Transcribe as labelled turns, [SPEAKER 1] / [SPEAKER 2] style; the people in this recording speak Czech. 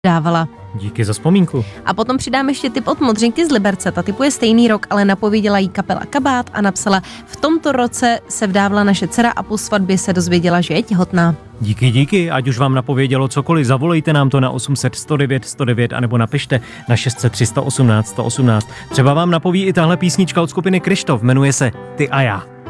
[SPEAKER 1] dávala.
[SPEAKER 2] Díky za vzpomínku.
[SPEAKER 1] A potom přidám ještě tip od Modřinky z Liberce. Ta typuje stejný rok, ale napověděla jí kapela Kabát a napsala: v tomto roce se vdávala naše dcera a po svatbě se dozvěděla, že je těhotná.
[SPEAKER 2] Díky, ať už vám napovědělo cokoliv, zavolejte nám to na 800 109 109 anebo napište na 600 318 118. Třeba vám napoví i tahle písnička od skupiny Kryštof, jmenuje se Ty a já.